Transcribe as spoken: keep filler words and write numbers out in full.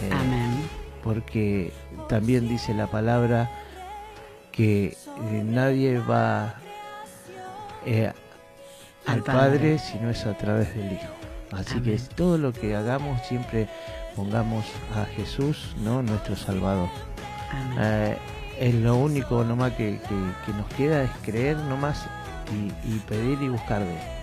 Eh, Amén. Porque también dice la palabra que eh, nadie va eh, al, Al Padre. Padre si no es a través del Hijo. Así Amén. que todo lo que hagamos siempre pongamos a Jesús, ¿no?, nuestro Salvador. Amén. Eh, es lo único nomás que, que, que nos queda es creer nomás y, y pedir y buscar de Él.